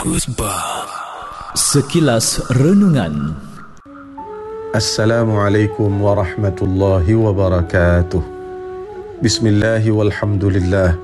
Khutbah. Sekilas Renungan. Assalamualaikum warahmatullahi wabarakatuh. Bismillahi walhamdulillah.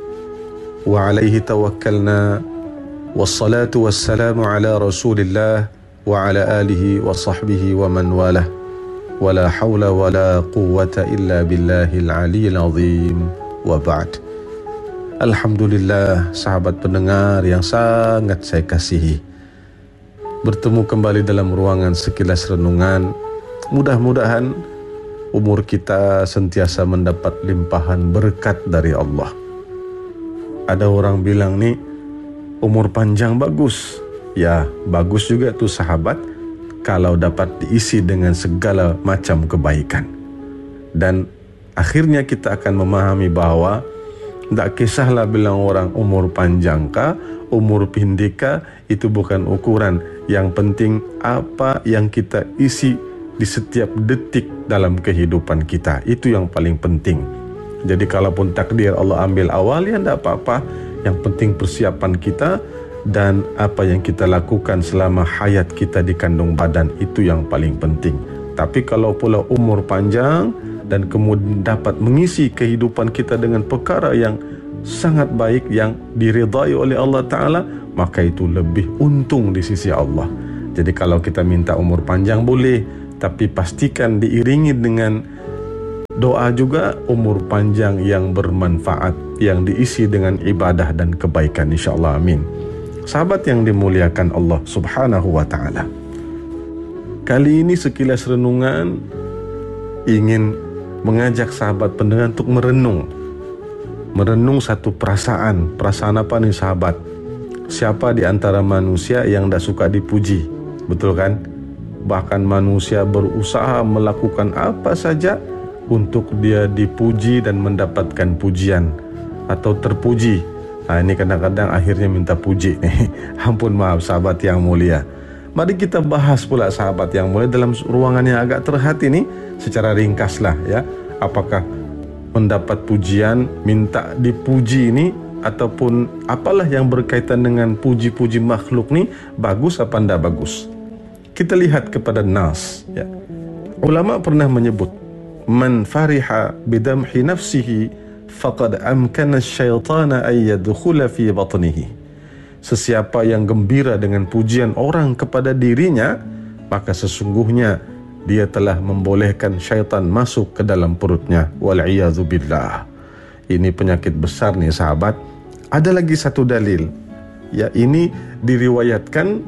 Wa alaihi tawakkalna. Wassalatu wassalamu ala rasulillah wa ala alihi wa sahbihi wa man walah. Wala hawla wala quwwata illa billahil aliyil azim. Wa ba'd. Alhamdulillah, sahabat pendengar yang sangat saya kasihi, bertemu kembali dalam ruangan Sekilas Renungan. Mudah-mudahan umur kita sentiasa mendapat limpahan berkat dari Allah. Ada orang bilang nih, umur panjang bagus. Ya, bagus juga tuh sahabat, kalau dapat diisi dengan segala macam kebaikan. Dan akhirnya kita akan memahami bahwa tak kisahlah bilang orang umur panjang kah, umur pendek kah, itu bukan ukuran. Yang penting apa yang kita isi di setiap detik dalam kehidupan kita, itu yang paling penting. Jadi kalaupun takdir Allah ambil awal, ya tidak apa-apa. Yang penting persiapan kita dan apa yang kita lakukan selama hayat kita di kandung badan, itu yang paling penting. Tapi kalau pula umur panjang dan kemudian dapat mengisi kehidupan kita dengan perkara yang sangat baik, yang diridai oleh Allah Ta'ala, maka itu lebih untung di sisi Allah. Jadi kalau kita minta umur panjang boleh, tapi pastikan diiringi dengan doa juga umur panjang yang bermanfaat, yang diisi dengan ibadah dan kebaikan, insyaAllah, amin. Sahabat yang dimuliakan Allah Subhanahu wa Ta'ala, kali ini Sekilas Renungan ingin mengajak sahabat pendengar untuk merenung satu perasaan. Perasaan apa nih sahabat? Siapa di antara manusia yang tak suka dipuji? Betul kan? Bahkan manusia berusaha melakukan apa saja untuk dia dipuji dan mendapatkan pujian atau terpuji. Ini kadang-kadang akhirnya minta puji nih. Ampun, maaf sahabat yang mulia. Mari kita bahas pula sahabat yang mulia dalam ruangan yang agak terhad ini secara ringkaslah ya. Apakah mendapat pujian, minta dipuji ini, ataupun apalah yang berkaitan dengan puji-puji makhluk ni, bagus apa tidak bagus? Kita lihat kepada Nas ya. Ulama pernah menyebut, man fariha bidamhi nafsihi faqad amkana syaitana ay yadkhula fi batnihi. Sesiapa yang gembira dengan pujian orang kepada dirinya, maka sesungguhnya dia telah membolehkan syaitan masuk ke dalam perutnya. Wal'iyadzubillah. Ini penyakit besar nih sahabat. Ada lagi satu dalil. Ya, ini diriwayatkan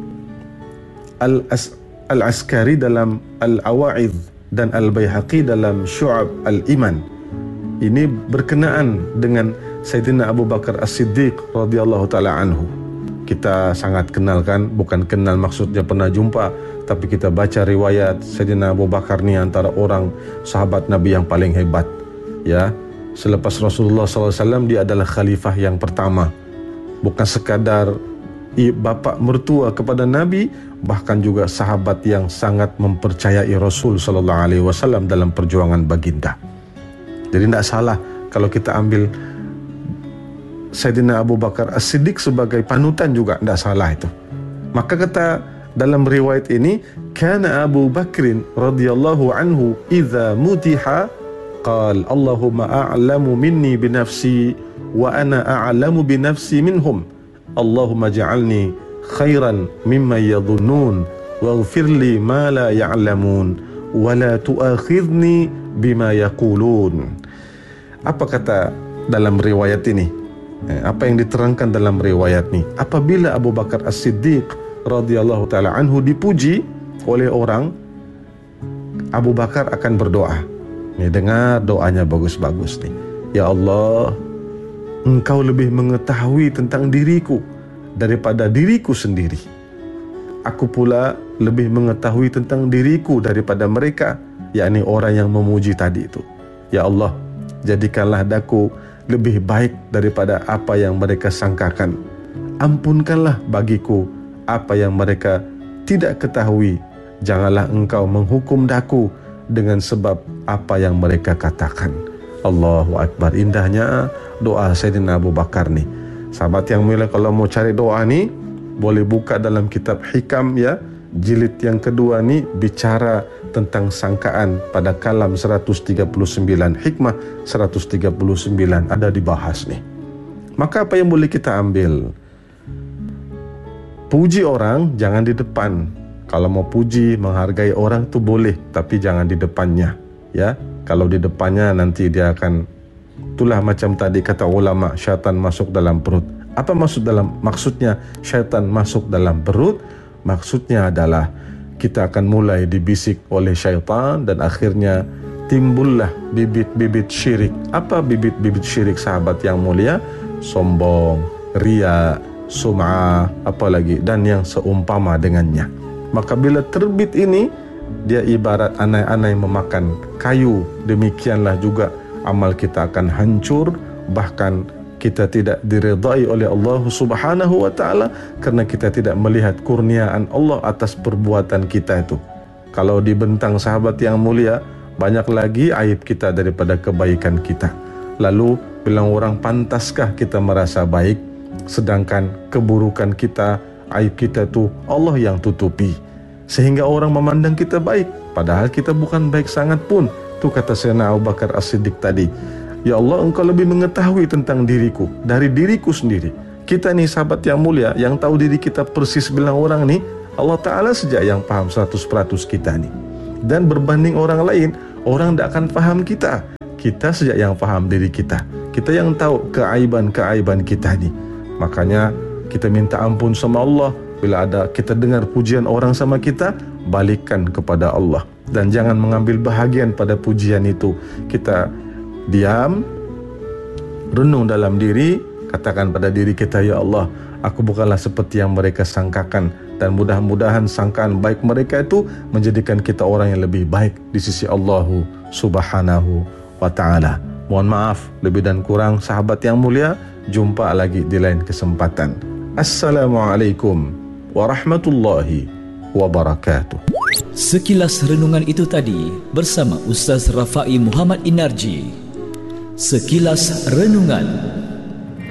Al-Askari dalam Al-Awa'idh dan Al-Baihaqi dalam Syu'ab Al-Iman. Ini berkenaan dengan Sayyidina Abu Bakar As-Siddiq radhiyallahu ta'ala anhu. Kita sangat kenal kan, bukan kenal maksudnya pernah jumpa, tapi kita baca riwayat Sayyidina Abu Bakar ni antara orang sahabat Nabi yang paling hebat ya. Selepas Rasulullah SAW, dia adalah khalifah yang pertama. Bukan sekadar bapa mertua kepada Nabi, bahkan juga sahabat yang sangat mempercayai Rasul SAW dalam perjuangan baginda. Jadi tidak salah kalau kita ambil Sayyidina Abu Bakar As-Siddiq sebagai panutan juga, tidak salah itu. Maka kata dalam riwayat ini, kana Abu Bakrin radhiyallahu anhu idza mutiha qala Allahumma a'lamu minni binafsi wa ana a'lamu binafsi minhum, Allahumma ja'alni khairan mimma yadhunnun waghfir li ma la ya'lamun wa la tu'akhidhni bima yaqulun. Apa kata dalam riwayat ini? Apa yang diterangkan dalam riwayat ini? Apabila Abu Bakar As-Siddiq radhiyallahu ta'ala anhu dipuji oleh orang, Abu Bakar akan berdoa. Dengar doanya bagus-bagus nih. Ya Allah, Engkau lebih mengetahui tentang diriku daripada diriku sendiri. Aku pula lebih mengetahui tentang diriku daripada mereka, yakni orang yang memuji tadi itu. Ya Allah, jadikanlah daku lebih baik daripada apa yang mereka sangkakan. Ampunkanlah bagiku apa yang mereka tidak ketahui. Janganlah Engkau menghukum daku dengan sebab apa yang mereka katakan. Allahu Akbar. Indahnya doa Sayyidina Abu Bakar ni. Sahabat yang mulia, kalau mau cari doa ni, boleh buka dalam kitab Hikam ya, jilid yang kedua ni bicara tentang sangkaan pada kalam 139, hikmah 139 ada dibahas nih. Maka apa yang boleh kita ambil? Puji orang jangan di depan. Kalau mau puji, menghargai orang tu boleh, tapi jangan di depannya ya. Kalau di depannya nanti dia akan, itulah macam tadi kata ulama, syaitan masuk dalam perut. Apa maksudnya syaitan masuk dalam perut? Maksudnya adalah kita akan mulai dibisik oleh syaitan dan akhirnya timbullah bibit-bibit syirik. Apa bibit-bibit syirik sahabat yang mulia? Sombong, riya, sum'ah, apalagi dan yang seumpama dengannya. Maka bila terbit ini, dia ibarat anai-anai memakan kayu. Demikianlah juga amal kita akan hancur, bahkan kita tidak diridai oleh Allah Subhanahu wa taala karena kita tidak melihat kurniaan Allah atas perbuatan kita itu. Kalau dibentang sahabat yang mulia, banyak lagi aib kita daripada kebaikan kita. Lalu bilang orang, pantaskah kita merasa baik sedangkan keburukan kita, aib kita itu Allah yang tutupi sehingga orang memandang kita baik padahal kita bukan baik sangat pun. Itu kata Sayyidina Abu Bakar As-Siddiq tadi, ya Allah, engkau lebih mengetahui tentang diriku dari diriku sendiri. Kita ni sahabat yang mulia, yang tahu diri kita persis bilang orang ni, Allah Ta'ala saja yang faham 100% kita ni. Dan berbanding orang lain, orang tak akan faham kita. Kita saja yang faham diri kita. Kita yang tahu keaiban-keaiban kita ni. Makanya kita minta ampun sama Allah. Bila ada kita dengar pujian orang sama kita, balikkan kepada Allah. Dan jangan mengambil bahagian pada pujian itu. Kita diam, renung dalam diri, katakan pada diri kita, ya Allah, aku bukanlah seperti yang mereka sangkakan, dan mudah-mudahan sangkaan baik mereka itu menjadikan kita orang yang lebih baik di sisi Allah Subhanahu wa ta'ala. Mohon maaf lebih dan kurang sahabat yang mulia. Jumpa lagi di lain kesempatan. Assalamualaikum warahmatullahi wabarakatuh. Sekilas renungan itu tadi bersama Ustaz Rafai Muhammad Inarji. Sekilas Renungan.